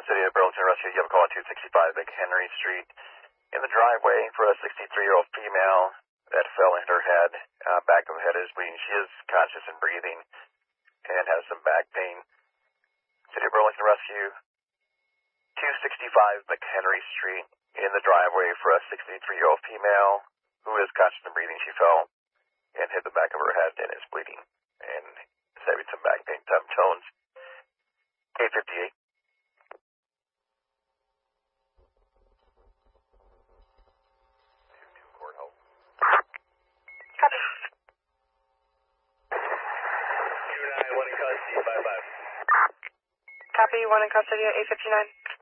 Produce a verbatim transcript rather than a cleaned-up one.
City of Burlington Rescue. You have a call at two sixty-five McHenry Street. In the driveway for a sixty-three-year-old female that fell and hit her head. Uh, back of the head is bleeding. She is conscious and breathing and has some back pain. City of Burlington Rescue, two sixty-five McHenry Street. In the driveway for a sixty-three-year-old female who is conscious and breathing. She fell and hit the back of her head and is bleeding and is having some back pain. Tom Jones, eight fifty-eight. Courthouse. Copy. two nine, one in custody, bye bye. Copy, one in custody at eight fifty-nine.